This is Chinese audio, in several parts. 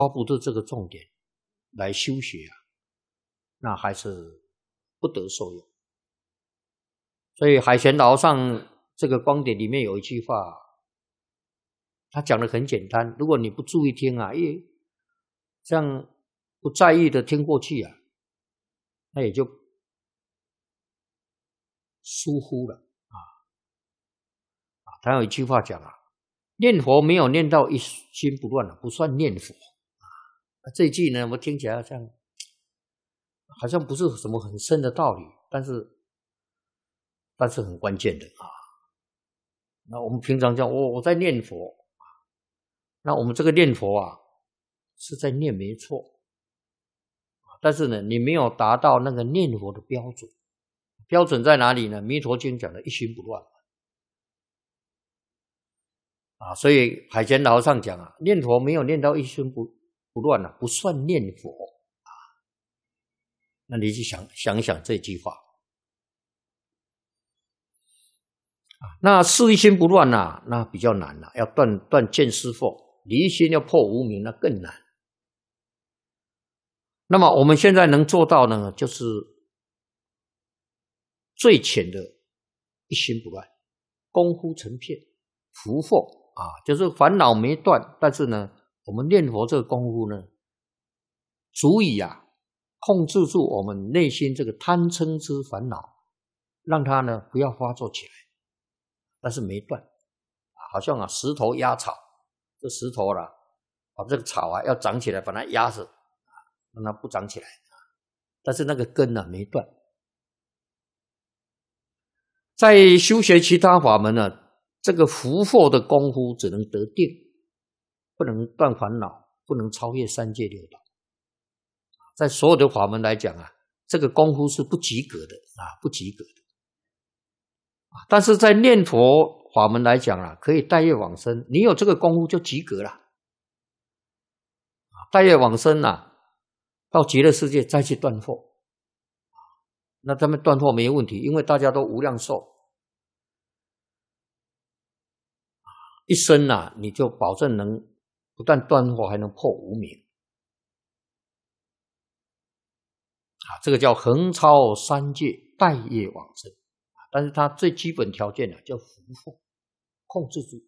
抓不住这个重点来修学啊，那还是不得受用。所以海贤老和尚这个光点里面有一句话，他讲的很简单，如果你不注意听啊，这样不在意的听过去啊，那也就疏忽了啊。他有一句话讲啊，念佛没有念到一心不乱不算念佛啊。这一句呢，我听起来好像不是什么很深的道理，但是很关键的啊。那我们平常讲我在念佛，那我们这个念佛啊是在念没错，但是呢你没有达到那个念佛的标准。标准在哪里呢？弥陀经讲的一心不乱啊，所以海贤老和尚讲啊，念佛没有念到一心不乱不算念佛啊。那你去想一想这句话啊。那是一心不乱啊，那比较难要断见思惑，离心要破无明，那更难。那么我们现在能做到呢，就是最浅的一心不乱，功夫成片，伏惑啊，就是烦恼没断，但是呢我们念佛这个功夫呢足以控制住我们内心这个贪嗔痴烦恼，让它呢不要发作起来，但是没断好像石头压草，这石头把这个草要长起来，把它压着让它不长起来，但是那个根没断。在修学其他法门呢，这个伏惑的功夫只能得定，不能断烦恼，不能超越三界六道。在所有的法门来讲这个功夫是不及格的不及格的。但是在念佛法门来讲可以带业往生，你有这个功夫就及格了。带业往生到极乐世界再去断惑，那他们断惑没有问题，因为大家都无量寿。一生你就保证能不但断惑，还能破无明这个叫横超三界，带业往生。但是它最基本条件叫伏惑，控制住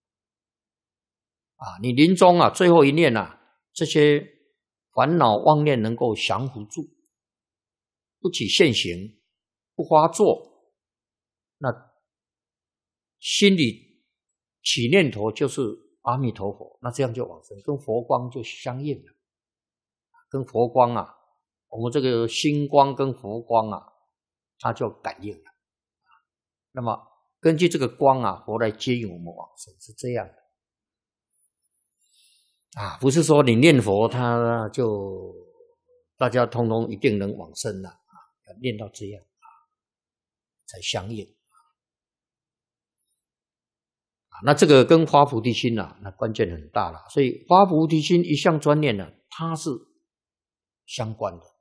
你临终最后一念这些烦恼妄念能够降伏住，不起现行，不发作，那心里起念头就是阿弥陀佛，那这样就往生，跟佛光就相应了。跟佛光我们这个心光跟佛光它就感应了。那么根据这个光佛来接引我们往生，是这样的不是说你念佛它就大家通通一定能往生要念到这样才相应那这个跟发菩提心那关键很大了。所以发菩提心一向专念它是相关的。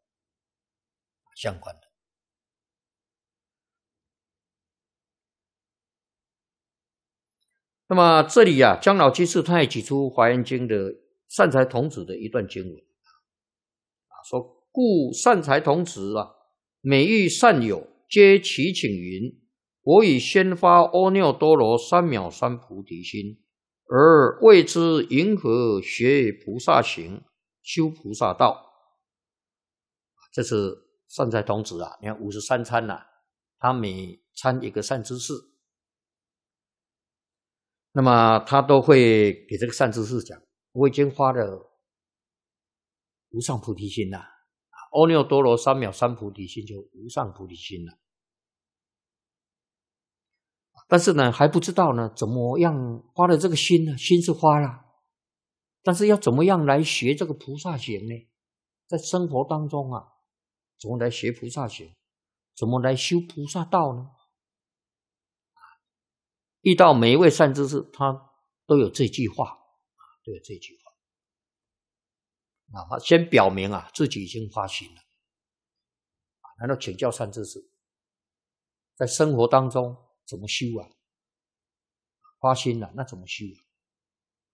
那么这里姜老居士他也举出华严经的善财童子的一段经文说，故善财童子每遇善友，皆祈请云：我已先发阿耨多罗三藐三菩提心，而为之云何学菩萨行，修菩萨道。这是善财童子你看53参他每参一个善知识，那么他都会给这个善知识讲，我已经发了无上菩提心了阿耨多罗三藐三菩提心就无上菩提心了。但是呢还不知道呢怎么样发了这个心呢，心是发了，但是要怎么样来学这个菩萨行呢？在生活当中怎么来学菩萨行，怎么来修菩萨道呢？遇到每一位善知识他都有这句话他先表明自己已经发心了然后请教善知识在生活当中怎么修发心了那怎么修